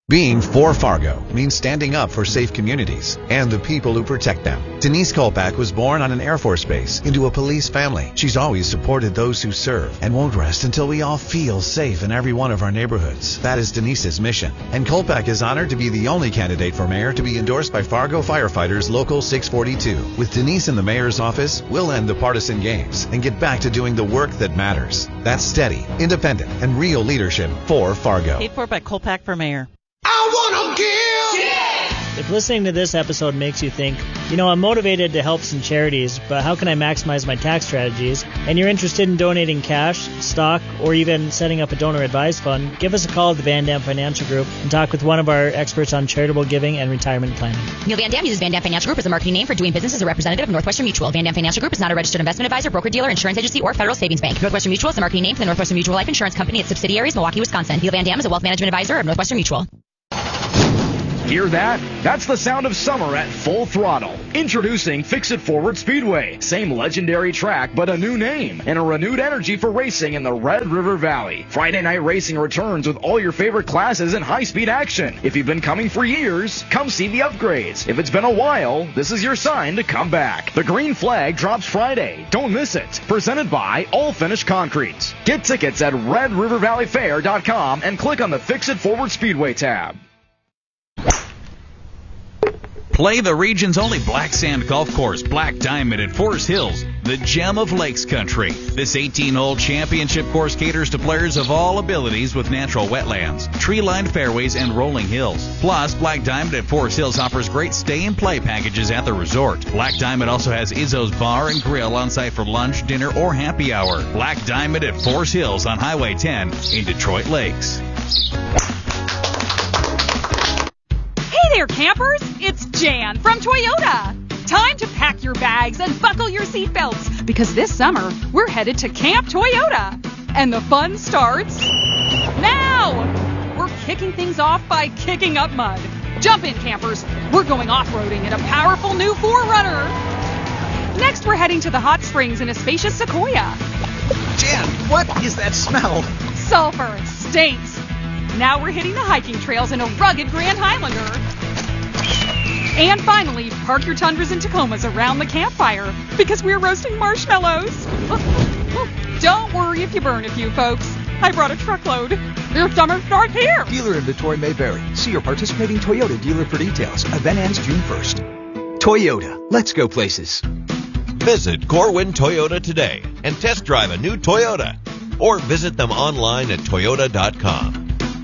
Being for Fargo means standing up for safe communities and the people who protect them. Denise Kolpak was born on an Air Force base into a police family. She's always supported those who serve and won't rest until we all feel safe in every one of our neighborhoods. That is Denise's mission. And Kolpak is honored to be the only candidate for mayor to be endorsed by Fargo Firefighters Local 642. With Denise in the mayor's office, we'll end the partisan games and get back to doing the work that matters. That's steady, independent, and real leadership for Fargo. Paid for by Kolpak for mayor. I wanna give! If listening to this episode makes you think, I'm motivated to help some charities, but how can I maximize my tax strategies? And you're interested in donating cash, stock, or even setting up a donor advised fund, give us a call at the Van Dam Financial Group and talk with one of our experts on charitable giving and retirement planning. Neil Van Dam uses Van Dam Financial Group as a marketing name for doing business as a representative of Northwestern Mutual. Van Dam Financial Group is not a registered investment advisor, broker-dealer, insurance agency, or federal savings bank. Northwestern Mutual is the marketing name for the Northwestern Mutual Life Insurance Company, its subsidiaries, Milwaukee, Wisconsin. Neil Van Dam is a wealth management advisor of Northwestern Mutual. Hear that? That's the sound of summer at full throttle. Introducing Fix-It Forward Speedway. Same legendary track, but a new name and a renewed energy for racing in the Red River Valley. Friday night racing returns with all your favorite classes and high-speed action. If you've been coming for years, come see the upgrades. If it's been a while, this is your sign to come back. The green flag drops Friday. Don't miss it. Presented by All Finish Concrete. Get tickets at RedRiverValleyFair.com and click on the Fix-It Forward Speedway tab. Play the region's only black sand golf course, Black Diamond at Forest Hills, the gem of Lakes Country. This 18-hole championship course caters to players of all abilities with natural wetlands, tree-lined fairways, and rolling hills. Plus, Black Diamond at Forest Hills offers great stay-and-play packages at the resort. Black Diamond also has Izzo's Bar and Grill on site for lunch, dinner, or happy hour. Black Diamond at Forest Hills on Highway 10 in Detroit Lakes. Hey there, campers! It's Jan from Toyota. Time to pack your bags and buckle your seatbelts because this summer we're headed to Camp Toyota. And the fun starts now! We're kicking things off by kicking up mud. Jump in, campers. We're going off-roading in a powerful new 4Runner. Next, we're heading to the hot springs in a spacious Sequoia. Jan, what is that smell? Sulfur. It stinks. Now we're hitting the hiking trails in a rugged Grand Highlander. And finally, park your Tundras and Tacomas around the campfire because we're roasting marshmallows. Don't worry if you burn a few, folks. I brought a truckload. Your summer starts here. Dealer inventory may vary. See your participating Toyota dealer for details. Event ends June 1st. Toyota. Let's go places. Visit Corwin Toyota today and test drive a new Toyota. Or visit them online at toyota.com.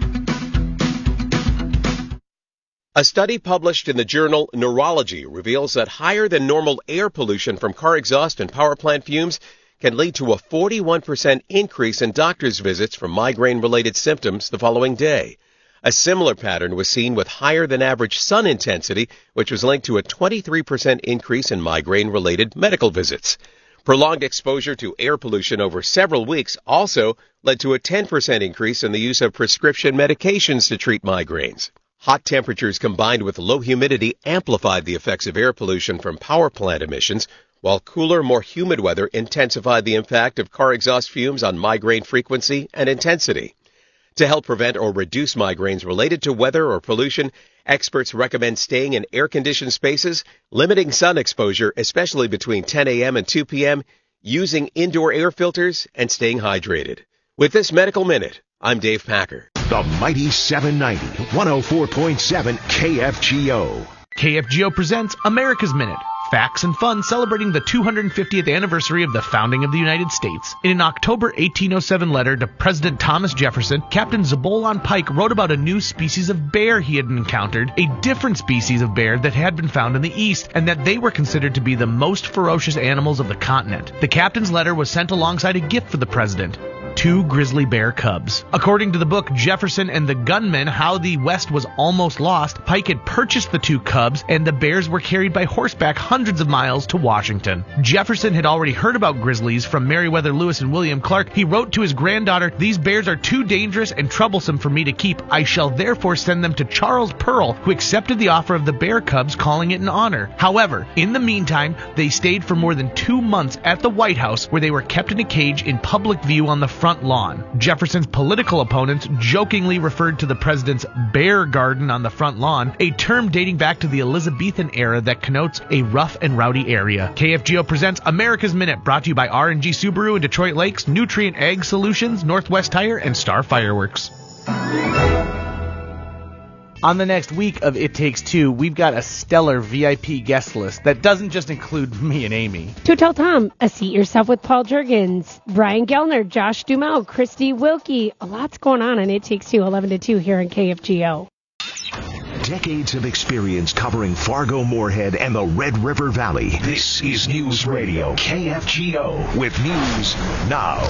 A study published in the journal Neurology reveals that higher than normal air pollution from car exhaust and power plant fumes can lead to a 41% increase in doctor's visits for migraine-related symptoms the following day. A similar pattern was seen with higher than average sun intensity, which was linked to a 23% increase in migraine-related medical visits. Prolonged exposure to air pollution over several weeks also led to a 10% increase in the use of prescription medications to treat migraines. Hot temperatures combined with low humidity amplified the effects of air pollution from power plant emissions, while cooler, more humid weather intensified the impact of car exhaust fumes on migraine frequency and intensity. To help prevent or reduce migraines related to weather or pollution, experts recommend staying in air-conditioned spaces, limiting sun exposure, especially between 10 a.m. and 2 p.m., using indoor air filters, and staying hydrated. With this Medical Minute, I'm Dave Packer. The mighty 790, 104.7 KFGO. KFGO presents America's Minute. Facts and fun celebrating the 250th anniversary of the founding of the United States. In an October 1807 letter to President Thomas Jefferson, Captain Zebulon Pike wrote about a new species of bear he had encountered, a different species of bear that had been found in the East, and that they were considered to be the most ferocious animals of the continent. The captain's letter was sent alongside a gift for the president. 2 grizzly bear cubs. According to the book Jefferson and the Gunmen, How the West Was Almost Lost, Pike had purchased the 2 cubs, and the bears were carried by horseback hundreds of miles to Washington. Jefferson had already heard about grizzlies from Meriwether Lewis and William Clark. He wrote to his granddaughter, "These bears are too dangerous and troublesome for me to keep. I shall therefore send them to Charles Pearl, who accepted the offer of the bear cubs, calling it an honor." However, in the meantime, they stayed for more than 2 months at the White House, where they were kept in a cage in public view on the front front lawn. Jefferson's political opponents jokingly referred to the president's bear garden on the front lawn, a term dating back to the Elizabethan era that connotes a rough and rowdy area. KFGO presents America's Minute, brought to you by R&G Subaru and Detroit Lakes, Nutrient Ag Solutions, Northwest Tire, and Star Fireworks. On the next week of It Takes Two, we've got a stellar VIP guest list that doesn't just include me and Amy. To Tell Tom, A Seat Yourself with Paul Juergens, Brian Gellner, Josh Duhamel, Christy Wilkie. A lot's going on It Takes Two, 11 to 2 here on KFGO. Decades of experience covering Fargo, Moorhead, and the Red River Valley. This is News Radio KFGO with news now.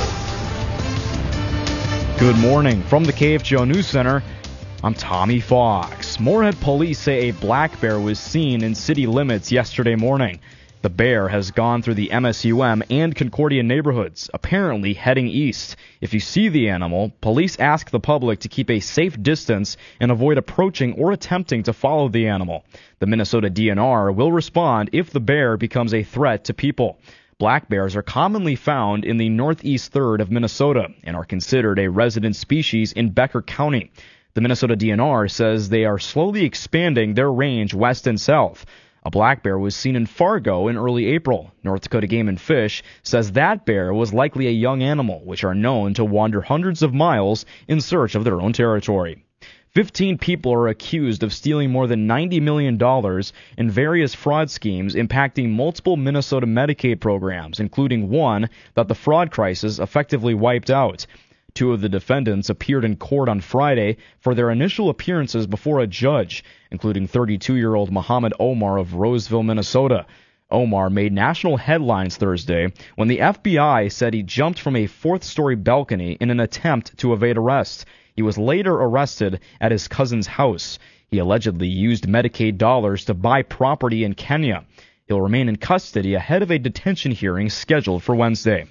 Good morning from the KFGO News Center. I'm Tommy Fox. Moorhead police say a black bear was seen in city limits yesterday morning. The bear has gone through the MSUM and Concordia neighborhoods, apparently heading east. If you see the animal, police ask the public to keep a safe distance and avoid approaching or attempting to follow the animal. The Minnesota DNR will respond if the bear becomes a threat to people. Black bears are commonly found in the northeast third of Minnesota and are considered a resident species in Becker County. The Minnesota DNR says they are slowly expanding their range west and south. A black bear was seen in Fargo in early April. North Dakota Game and Fish says that bear was likely a young animal, which are known to wander hundreds of miles in search of their own territory. 15 people are accused of stealing more than $90 million in various fraud schemes impacting multiple Minnesota Medicaid programs, including one that the fraud crisis effectively wiped out. Two of the defendants appeared in court on Friday for their initial appearances before a judge, including 32-year-old Muhammad Omar of Roseville, Minnesota. Omar made national headlines Thursday when the FBI said he jumped from a fourth-story balcony in an attempt to evade arrest. He was later arrested at his cousin's house. He allegedly used Medicaid dollars to buy property in Kenya. He'll remain in custody ahead of a detention hearing scheduled for Wednesday.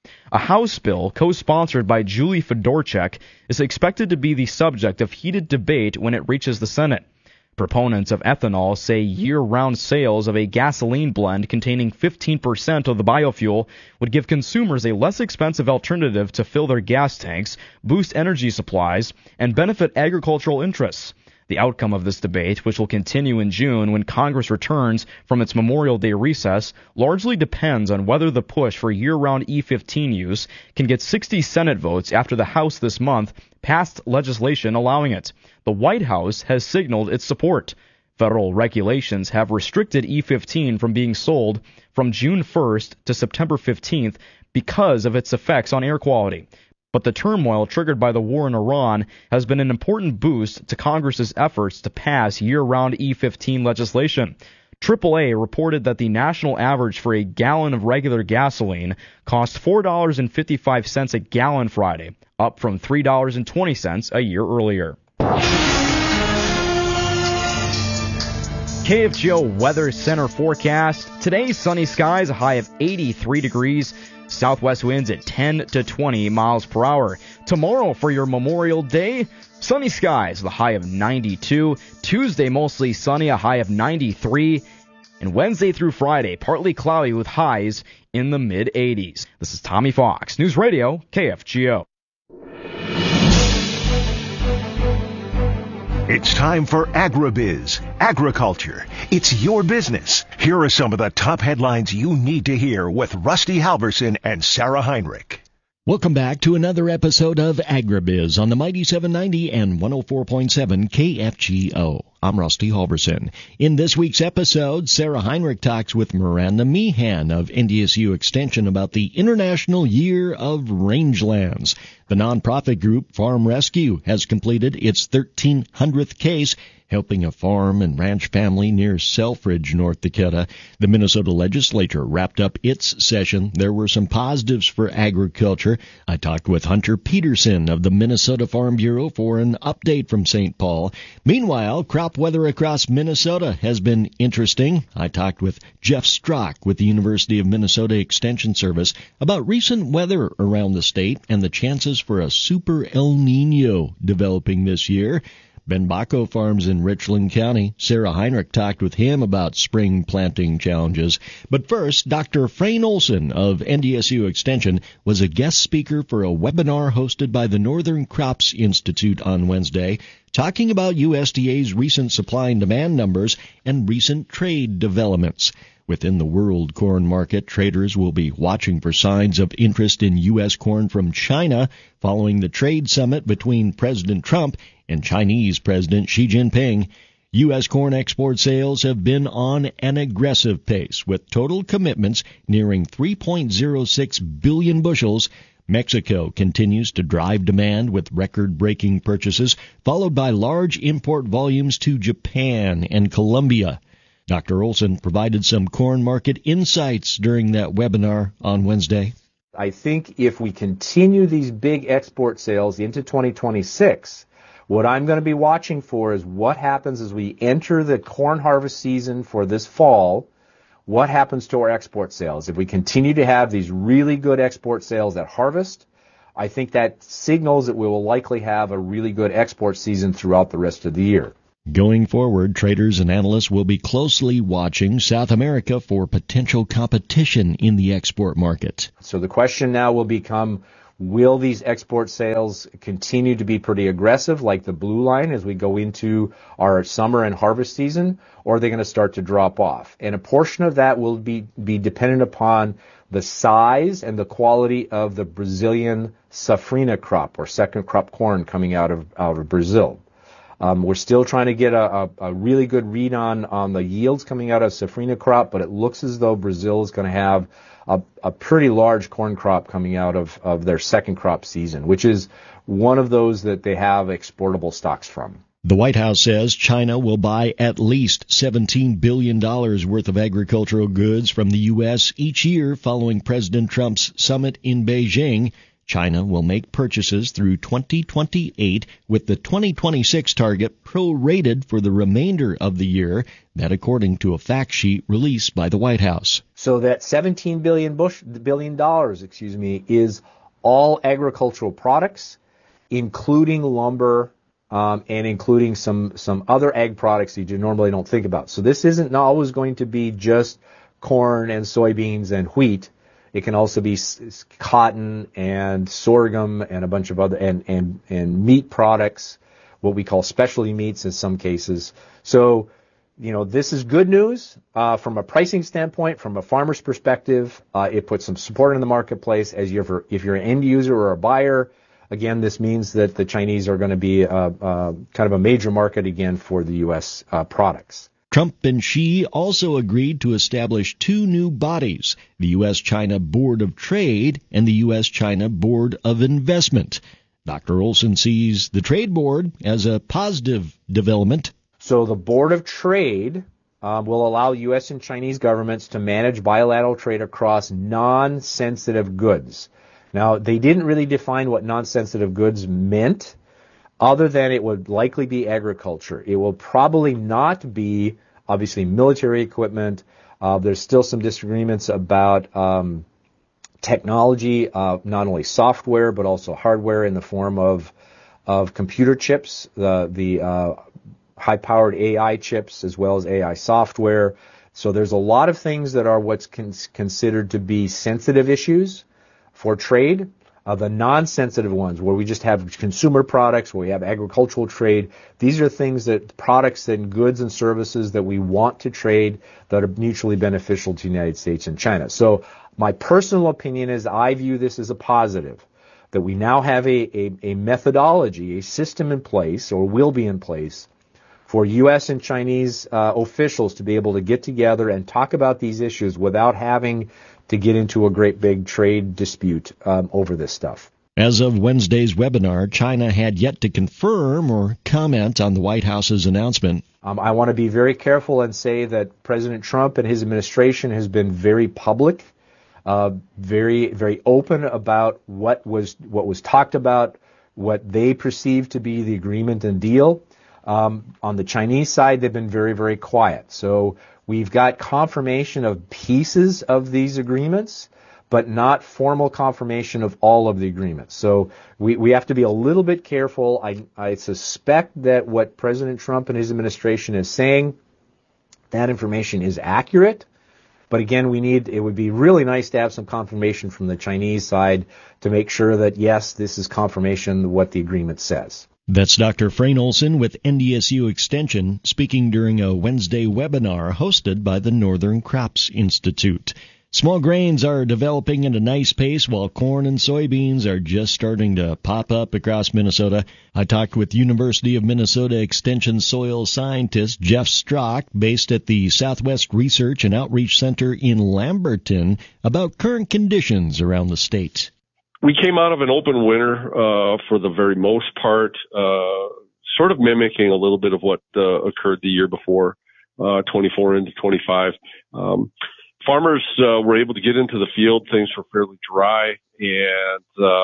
A House bill co-sponsored by Julie Fedorchak is expected to be the subject of heated debate when it reaches the Senate. Proponents of ethanol say year-round sales of a gasoline blend containing 15% of the biofuel would give consumers a less expensive alternative to fill their gas tanks, boost energy supplies, and benefit agricultural interests. The outcome of this debate, which will continue in June when Congress returns from its Memorial Day recess, largely depends on whether the push for year-round E15 use can get 60 Senate votes after the House this month passed legislation allowing it. The White House has signaled its support. Federal regulations have restricted E15 from being sold from June 1st to September 15th because of its effects on air quality. But the turmoil triggered by the war in Iran has been an important boost to Congress's efforts to pass year-round E15 legislation. AAA reported that the national average for a gallon of regular gasoline cost $4.55 a gallon Friday, up from $3.20 a year earlier. KFGO Weather Center forecast. Today, sunny skies, a high of 83 degrees. Southwest winds at 10 to 20 miles per hour. Tomorrow for your Memorial Day, sunny skies, the high of 92. Tuesday, mostly sunny, a high of 93. And Wednesday through Friday, partly cloudy with highs in the mid-80s. This is Tommy Fox, News Radio, KFGO. It's time for AgriBiz, agriculture. It's your business. Here are some of the top headlines you need to hear with Rusty Halverson and Sarah Heinrich. Welcome back to another episode of AgriBiz on the Mighty 790 and 104.7 KFGO. I'm Rusty Halverson. In this week's episode, Sarah Heinrich talks with Miranda Meehan of NDSU Extension about the International Year of Rangelands. The nonprofit group Farm Rescue has completed its 1,300th case, helping a farm and ranch family near Selfridge, North Dakota. The Minnesota legislature wrapped up its session. There were some positives for agriculture. I talked with Hunter Peterson of the Minnesota Farm Bureau for an update from St. Paul. Meanwhile, crop weather across Minnesota has been interesting. I talked with Jeff Strock with the University of Minnesota Extension Service about recent weather around the state and the chances for a super El Nino developing this year. Ben Baco farms in Richland County. Sarah Heinrich talked with him about spring planting challenges. But first, Dr. Frayne Olson of NDSU Extension was a guest speaker for a webinar hosted by the Northern Crops Institute on Wednesday, talking about USDA's recent supply and demand numbers and recent trade developments. Within the world corn market, traders will be watching for signs of interest in U.S. corn from China following the trade summit between President Trump and Chinese President Xi Jinping. U.S. corn export sales have been on an aggressive pace, with total commitments nearing 3.06 billion bushels. Mexico continues to drive demand with record-breaking purchases, followed by large import volumes to Japan and Colombia. Dr. Olson provided some corn market insights during that webinar on Wednesday. I think if we continue these big export sales into 2026, what I'm going to be watching for is what happens as we enter the corn harvest season for this fall. What happens to our export sales? If we continue to have these really good export sales at harvest, I think that signals that we will likely have a really good export season throughout the rest of the year. Going forward, traders and analysts will be closely watching South America for potential competition in the export market. So the question now will become, will these export sales continue to be pretty aggressive, like the blue line, as we go into our summer and harvest season, or are they going to start to drop off? And a portion of that will be dependent upon the size and the quality of the Brazilian safrinha crop, or second crop corn, coming out of Brazil. We're still trying to get a really good read on the yields coming out of safrinha crop, but it looks as though Brazil is going to have a pretty large corn crop coming out of their second crop season, which is one of those that they have exportable stocks from. The White House says China will buy at least $17 billion worth of agricultural goods from the U.S. each year following President Trump's summit in Beijing. China will make purchases through 2028, with the 2026 target prorated for the remainder of the year, that according to a fact sheet released by the White House. So that $17 billion is all agricultural products, including lumber, and including some other ag products that you normally don't think about. So this isn't always going to be just corn and soybeans and wheat. It can also be cotton and sorghum and a bunch of other and meat products, what we call specialty meats in some cases. So, this is good news from a pricing standpoint, from a farmer's perspective. It puts some support in the marketplace. If you're an end user or a buyer, again, this means that the Chinese are going to be kind of a major market again for the U.S. products. Trump and Xi also agreed to establish two new bodies, the U.S.-China Board of Trade and the U.S.-China Board of Investment. Dr. Olson sees the Trade Board as a positive development. So the Board of Trade will allow U.S. and Chinese governments to manage bilateral trade across non-sensitive goods. Now, they didn't really define what non-sensitive goods meant, other than it would likely be agriculture. It will probably not be, obviously, military equipment. There's still some disagreements about technology, not only software, but also hardware in the form of computer chips, the high-powered AI chips, as well as AI software. So there's a lot of things that are what's considered to be sensitive issues for trade. The non-sensitive ones, where we just have consumer products, where we have agricultural trade, these are products and goods and services that we want to trade that are mutually beneficial to the United States and China. So my personal opinion is I view this as a positive, that we now have a methodology, a system in place, or will be in place, for U.S. and Chinese officials to be able to get together and talk about these issues without having to get into a great big trade dispute over this stuff. As of Wednesday's webinar, China had yet to confirm or comment on the White House's announcement. I want to be very careful and say that President Trump and his administration has been very public, very, very open about what was talked about, what they perceive to be the agreement and deal. On the Chinese side, they've been very, very quiet. So we've got confirmation of pieces of these agreements, but not formal confirmation of all of the agreements. So we have to be a little bit careful. I suspect that what President Trump and his administration is saying, that information is accurate. But again, it would be really nice to have some confirmation from the Chinese side to make sure that, yes, this is confirmation of what the agreement says. That's Dr. Frayne Olson with NDSU Extension speaking during a Wednesday webinar hosted by the Northern Crops Institute. Small grains are developing at a nice pace while corn and soybeans are just starting to pop up across Minnesota. I talked with University of Minnesota Extension soil scientist Jeff Strock, based at the Southwest Research and Outreach Center in Lamberton, about current conditions around the state. We came out of an open winter for the very most part, sort of mimicking a little bit of what occurred the year before, 24 into 25. Farmers were able to get into the field. Things were fairly dry, and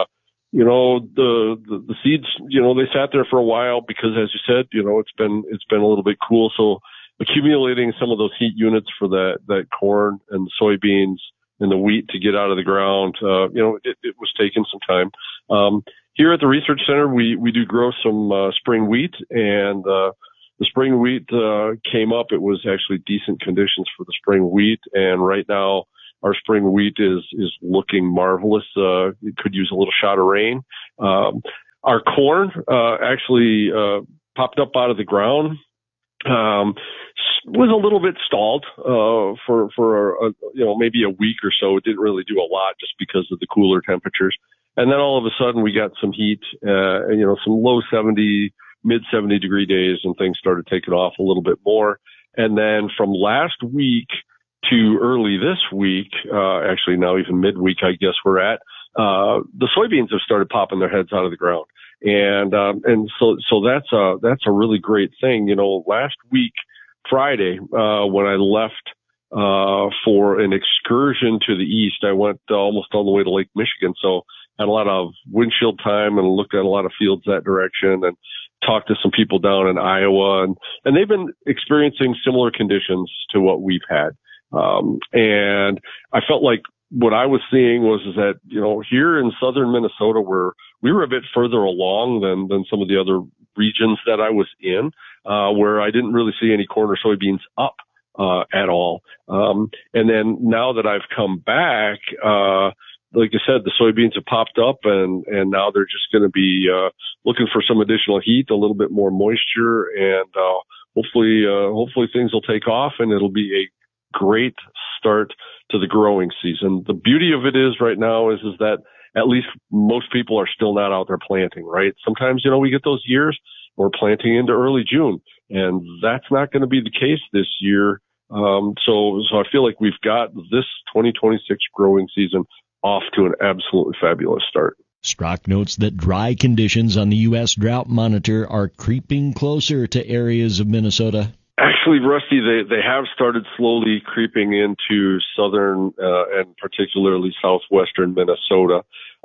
the seeds, they sat there for a while because, as you said, it's been a little bit cool. So accumulating some of those heat units for that corn and soybeans and the wheat to get out of the ground, it was taking some time. Here at the research center, we do grow some spring wheat, and the spring wheat came up. It was actually decent conditions for the spring wheat, and right now our spring wheat is looking marvelous. It could use a little shot of rain. Our corn actually popped up out of the ground. Was a little bit stalled for maybe a week or so. It didn't really do a lot just because of the cooler temperatures. And then all of a sudden we got some heat, some low 70, mid 70 degree days, and things started taking off a little bit more. And then from last week to early this week, actually now even midweek, I guess we're at, the soybeans have started popping their heads out of the ground. And so that's a really great thing. Last week, Friday, when I left, for an excursion to the east, I went almost all the way to Lake Michigan. So had a lot of windshield time and looked at a lot of fields that direction and talked to some people down in Iowa, and they've been experiencing similar conditions to what we've had. And I felt like what I was seeing was that, here in southern Minnesota, we were a bit further along than some of the other regions that I was in, where I didn't really see any corn or soybeans up, at all. And then now that I've come back, like I said, the soybeans have popped up, and now they're just going to be looking for some additional heat, a little bit more moisture, and hopefully things will take off, and it'll be a great start to the growing season. The beauty of it is right now is that at least most people are still not out there planting, right? Sometimes, we get those years we're planting into early June, and that's not going to be the case this year. So I feel like we've got this 2026 growing season off to an absolutely fabulous start. Strock notes that dry conditions on the U.S. Drought Monitor are creeping closer to areas of Minnesota. Actually, Rusty, they have started slowly creeping into southern and particularly southwestern Minnesota.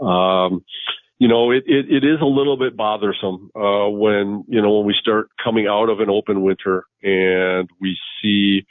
It is a little bit bothersome when we start coming out of an open winter and we see,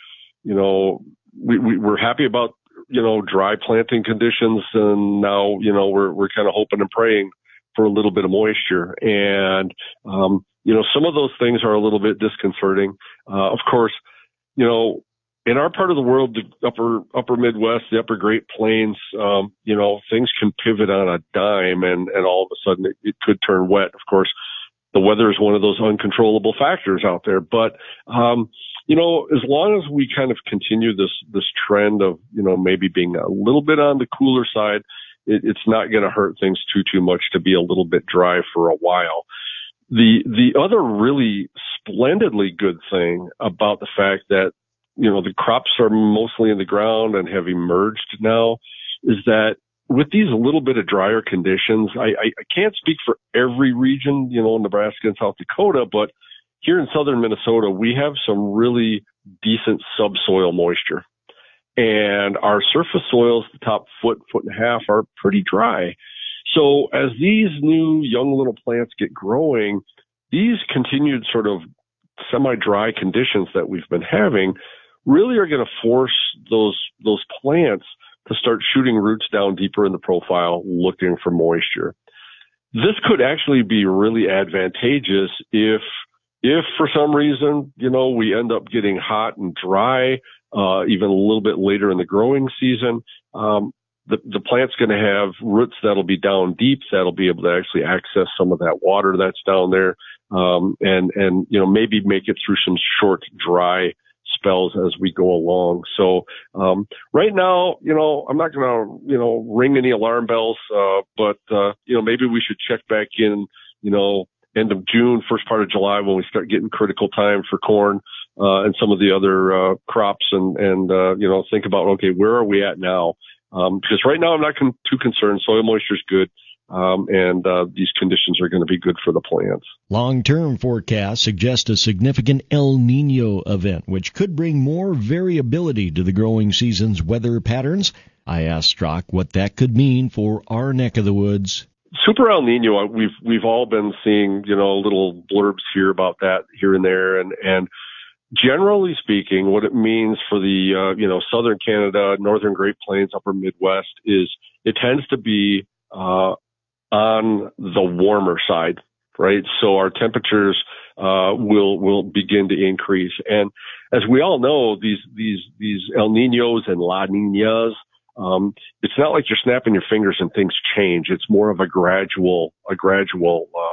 we're happy about dry planting conditions, and now we're kind of hoping and praying for a little bit of moisture, and some of those things are a little bit disconcerting. Of course, in our part of the world, the upper Midwest, the upper Great Plains, things can pivot on a dime, and all of a sudden it could turn wet. Of course, the weather is one of those uncontrollable factors out there, but as long as we kind of continue this trend of maybe being a little bit on the cooler side, it's not going to hurt things too much to be a little bit dry for a while. The other really splendidly good thing about the fact that, the crops are mostly in the ground and have emerged now is that with these a little bit of drier conditions, I can't speak for every region, Nebraska and South Dakota, but here in southern Minnesota, we have some really decent subsoil moisture. And our surface soils, the top foot and a half, are pretty dry. So as these new young little plants get growing, these continued sort of semi-dry conditions that we've been having really are going to force those plants to start shooting roots down deeper in the profile, looking for moisture. This could actually be really advantageous if for some reason, we end up getting hot and dry, even a little bit later in the growing season. The plant's going to have roots that'll be down deep, that'll be able to actually access some of that water that's down there, and maybe make it through some short, dry spells as we go along. So, right now, I'm not going to, ring any alarm bells, but maybe we should check back in, end of June, first part of July, when we start getting critical time for corn, and some of the other, crops and think about, okay, where are we at now? Because right now I'm not too concerned. Soil moisture is good. And these conditions are going to be good for the plants. Long-term forecasts suggest a significant El Nino event, which could bring more variability to the growing season's weather patterns. I asked Strock what that could mean for our neck of the woods. Super El Nino, we've all been seeing, little blurbs here about that here and there, and generally speaking, what it means for the southern Canada, northern Great Plains, upper Midwest is it tends to be on the warmer side, right? So our temperatures will begin to increase, and as we all know, these El Ninos and La Niñas, it's not like you're snapping your fingers and things change. It's more of a gradual